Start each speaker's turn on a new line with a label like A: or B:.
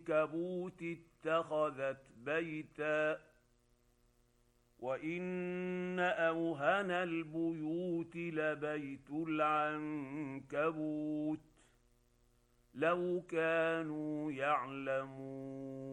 A: العنكبوت اتخذت بيتا وان اوهن البيوت لبيت العنكبوت لو كانوا يعلمون.